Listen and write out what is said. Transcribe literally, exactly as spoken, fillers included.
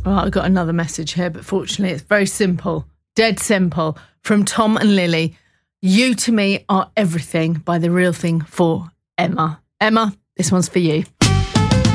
Well, I've got another message here, but fortunately it's very simple. Dead simple. From Tom and Lily. You to me are everything by The Real Thing for Emma. Emma, this one's for you.